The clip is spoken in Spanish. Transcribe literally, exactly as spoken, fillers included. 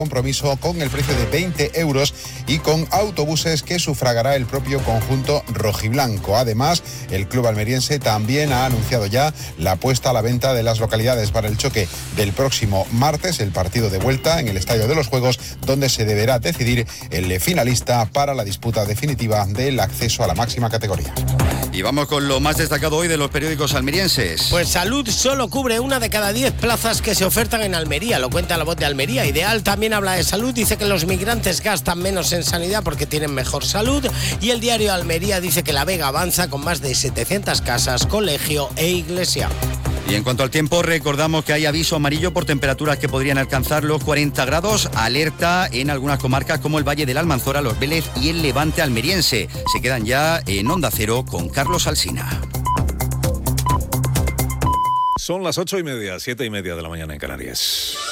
compromiso con el precio de veinte euros y con autobuses que sufragará el propio conjunto rojiblanco. Además, el club almeriense también ha anunciado ya la puesta a la venta de las localidades para el choque del próximo martes, el partido de vuelta en el Estadio de los Juegos, donde se deberá decidir el finalista para la disputa definitiva del acceso a la máxima categoría. Y vamos con lo más destacado hoy de los periódicos almerienses. Pues Salud solo cubre una de cada diez plazas que se ofertan en Almería, lo cuenta La Voz de Almería. Ideal también habla de salud, dice que los migrantes gastan menos en sanidad porque tienen mejor salud, y el diario Almería dice que La Vega avanza con más de setecientas casas, colegio e iglesia. Y en cuanto al tiempo, recordamos que hay aviso amarillo por temperaturas que podrían alcanzar los cuarenta grados, alerta en algunas comarcas como el Valle del Almanzora, Los Vélez y el Levante almeriense. Se quedan ya en Onda Cero con Carlos Alsina. Son las ocho y media, siete y media de la mañana en Canarias.